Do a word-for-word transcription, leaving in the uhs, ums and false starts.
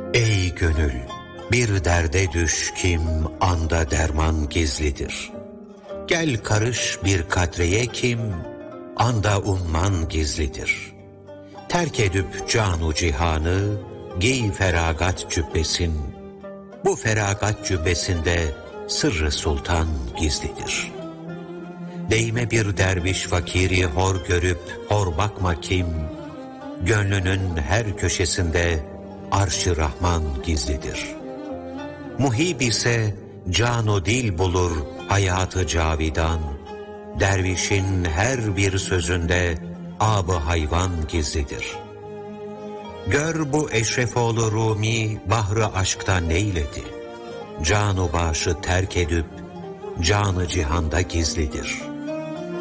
Ey gönül, bir derde düş kim, anda derman gizlidir. Gel karış bir kadreye kim, anda umman gizlidir. Terk edip canu cihanı, giy feragat cübbesin. Bu feragat cübbesinde sırrı sultan gizlidir. Değme bir derviş fakiri hor görüp hor bakma kim, gönlünün her köşesinde arş-ı Rahman gizlidir. Muhib ise canu dil bulur hayatı cavidan, dervişin her bir sözünde ab-ı hayvan gizlidir. Gör bu Eşrefoğlu Rumi bahrı aşkta neyledi, canu başı terk edip canı cihanda gizlidir.